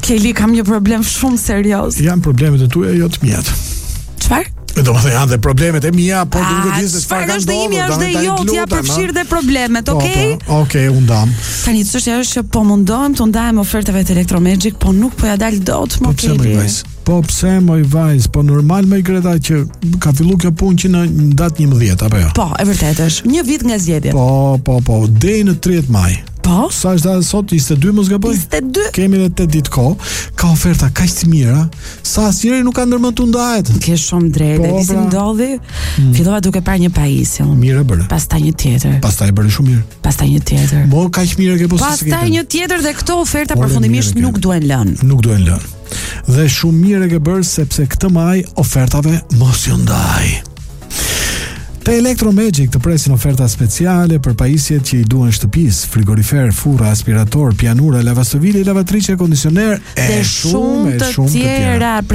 Keli, kam një problem shumë serioz. Janë problemet e tuaja, jo të mia. Çfarë? Do të thënë janë dhe problemet e mia, por duhet të di se çfarë kanë ndodhur. Çfarë është dhe jo, t'ja përfshir dhe problemet, okay? Okej, u ndam. Tani çështja është që po mundohem të ndajmë ofertave të Electromagic, po nuk po ja dal dot më Keli. Po pse moj vajz, po normal më Greta që ka filluar kjo punë që në datë 11 apo jo? Po, e vërtetë është. Një vit nga zgjedhjet. Po, deri në 30 maj. Po? Sa është data sot? 22 mos gaboj? 22. Kemi edhe 8 ditë kohë. Ka oferta kaq të mira, sa asnjëri nuk ka ndërmend tu ndahet. Ke shumë drejtë. Si ndodhi? Fillova duke parë një pajisje. Mirë bëre. Pastaj një tjetër. Pastaj bëri shumë mirë. Pastaj një tjetër. Mo kaq mirë ke posë. Pastaj një tjetër dhe këto oferta përfundimisht nuk duhen lënë. Nuk duhen lënë. Dhe shumë mirë ke bërë sepse këtë maj ofertave mos ju ndaj. Te Electromagic të presin oferta speciale për pajisjet që i duhen shtëpis, frigorifer, furra, aspirator, pianura, lavastovile, lavatrice, kondicioner e shumë të tjera.